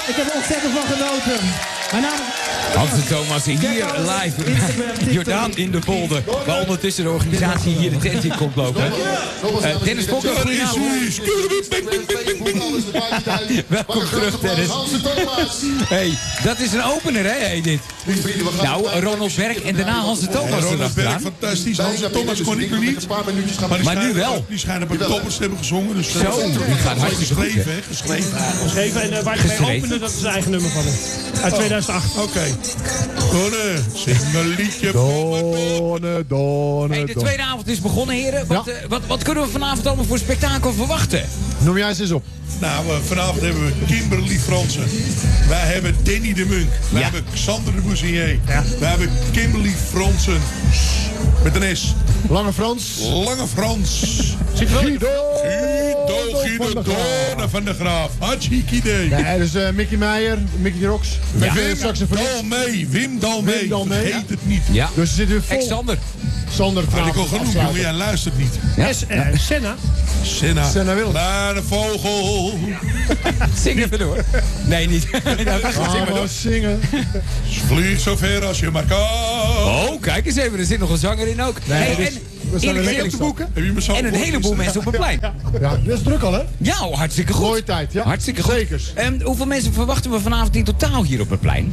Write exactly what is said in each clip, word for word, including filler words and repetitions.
Ik heb er ontzettend van genoten. Mijn naam is... Hans en Thomas hier live. Jordaan in de polder. Waar ondertussen de organisatie hier de tent in komt lopen. Uh, Dennis Fokker, goedenavond. Welkom terug, Dennis. Hey, dat is een opener, hè, hey, dit. Nou, Ronald Berg en daarna Hans en Thomas ja, Ronald Berg, fantastisch. Hans en Thomas kon ik nu niet. Maar, maar nu wel. Die schijnen bij de toppers te hebben gezongen. Dus zo, die gaat hartstikke goed, geschreven, hè? Geschreven. Geschreven en uh, waar je mee opende, dat is zijn eigen nummer van hem. Uit tweeduizend acht. Oké. Okay. Donne, zing een liedje. Donne, donne, hey, de tweede avond is begonnen, heren. Wat, ja. uh, wat, wat kunnen we vanavond allemaal voor spektakel verwachten? Noem jij eens eens op. Nou, uh, vanavond hebben we Kimberly Fransen. Wij hebben Danny de Munk. Wij ja. hebben Xander de Boussier. Ja. Wij hebben Kimberly Fransen. Met een S. Lange Frans. Lange Frans. Guido. Guido, Guido, Donne van de Graaf. Hartstikke idee. Nee, dus uh, Mickey Meijer, Mickey Rox. Met ja. Wim Dalmee, Wim Dalmee. Wim Dalmee. Vergeet het niet. Ja. Dus ze zitten weer vol. Ex-Sander. Sander Had ik al genoemd, jongen. Jij luistert niet. Ja. S, uh, Senna. Senna. Senna Willem. Naar de vogel. Zing even door. Nee, niet. nou, ah, zing maar door. Zingen. Vlieg zo ver als je maar kan. Oh, kijk eens even. Er zit nog een zanger in ook. Nee, hey, dus, en we zijn eerlijk lekker te boeken. Heb je me zo en een heleboel mensen op het plein. Ja, ja, dat is druk al, hè? Ja, hartstikke goed. Mooie tijd, ja. Hartstikke goed. Zekers. En hoeveel mensen verwachten we vanavond in totaal hier op het plein?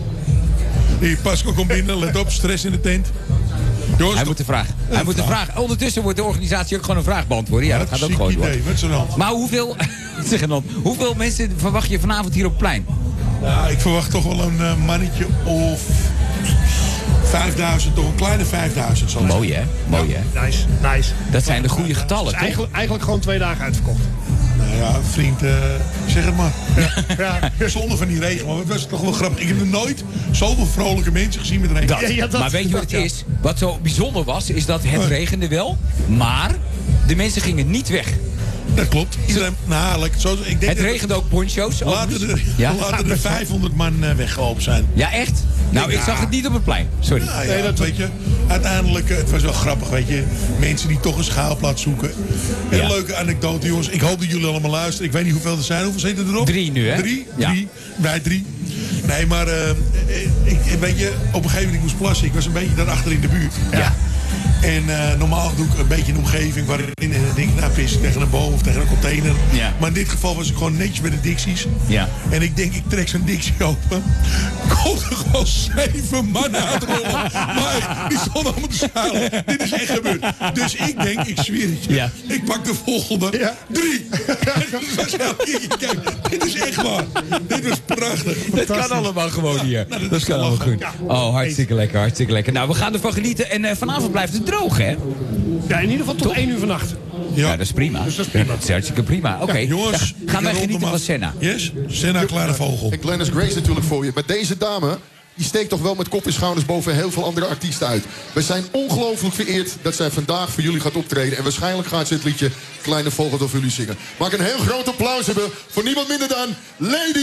Hey, Pascal komt binnen, let op, stress in de tent. Jongens, Hij moet de vraag. Hij een moet de vraag. vraag. Ondertussen wordt de organisatie ook gewoon een vraag beantwoorden. Ja, dat gaat ook gewoon door. idee, met z'n hand. Maar hoeveel, zeg dan, hoeveel mensen verwacht je vanavond hier op het plein? Nou, ik verwacht toch wel een uh, mannetje of vijfduizend, toch een kleine vijfduizend. Zal Mooi hè? Mooi hè? Nice, nice. Dat zijn de goede getallen, Dus toch? eigenlijk, eigenlijk gewoon twee dagen uitverkocht. Nou ja, vriend, uh, zeg het maar. Ja. Ja. Zonder van die regen, maar het was toch wel grappig. Ik heb nog nooit zoveel vrolijke mensen gezien met regen. Dat. Ja, ja, dat, maar weet je wat het dat, ja. is? Wat zo bijzonder was, is dat het regende wel, maar de mensen gingen niet weg. Dat klopt. Iedereen, nou, zo, ik denk het regende ook poncho's. Laten er, ja? laten er vijfhonderd man uh, weggelopen zijn. Ja, echt? Nou, ja. ik zag het niet op het plein. Sorry. Ja, ja, nee, dat weet je. Uiteindelijk, het was wel grappig, weet je. Mensen die toch een schaalplaats zoeken. Een ja. leuke anekdote, jongens. Ik hoop dat jullie allemaal luisteren. Ik weet niet hoeveel er zijn. Hoeveel zitten erop? Drie nu, hè? Drie? Ja. Drie. Wij drie. Nee, maar uh, ik, weet je, op een gegeven moment ik moest plassen. Ik was een beetje daarachter in de buurt. Ja. En uh, normaal doe ik een beetje een omgeving waarin en dan denk ik, nou pis ik tegen een boom of tegen een container. Ja. Maar in dit geval was ik gewoon netjes bij de Dixies. Ja. En ik denk, ik trek zo'n Dixie open. Komt er gewoon zeven mannen uitrollen. Maar die stonden allemaal te schuilen. Dit is echt gebeurd. Dus ik denk, ik zweer het je. Ja. Ik pak de volgende. Ja. Drie. Kijk, dit is echt waar. Dit was prachtig. Dat kan allemaal gewoon hier. Nou, dat dat kan allemaal goed. Ja. Oh, hartstikke lekker, hartstikke lekker. Nou, we gaan ervan genieten. En uh, vanavond blijft het droog, hè? Ja, in ieder geval tot één uur vannacht. Ja. ja, dat is prima. Dus dat is prima. Ja, dat is hartstikke prima. Oké, okay. Ja, jongens, gaan wij genieten van Senna. Yes, Senna, kleine vogel. En Glennis Grace natuurlijk voor je. Maar deze dame, die steekt toch wel met kop en schouders boven heel veel andere artiesten uit. We zijn ongelooflijk vereerd dat zij vandaag voor jullie gaat optreden. En waarschijnlijk gaat ze het liedje Kleine Vogel voor jullie zingen. Maak een heel groot applaus hebben voor niemand minder dan Lady